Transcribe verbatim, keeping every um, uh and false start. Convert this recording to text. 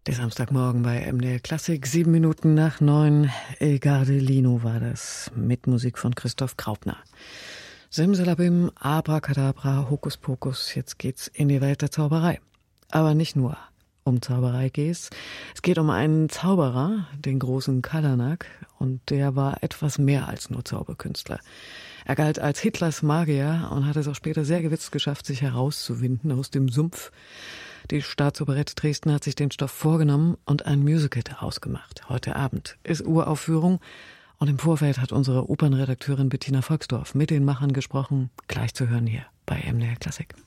Der Samstagmorgen bei M D R Klassik, sieben Minuten nach neun. Il Gardelino war das, mit Musik von Christoph Graupner. Simsalabim, Abracadabra, Hokuspokus, jetzt geht's in die Welt der Zauberei. Aber nicht nur um Zauberei geht's. Es geht um einen Zauberer, den großen Kalanak, und der war etwas mehr als nur Zauberkünstler. Er galt als Hitlers Magier und hat es auch später sehr gewitzt geschafft, sich herauszuwinden aus dem Sumpf. Die Staatsoperette Dresden hat sich den Stoff vorgenommen und ein Musical daraus gemacht. Heute Abend ist Uraufführung und im Vorfeld hat unsere Opernredakteurin Bettina Volksdorf mit den Machern gesprochen. Gleich zu hören hier bei M D R Klassik.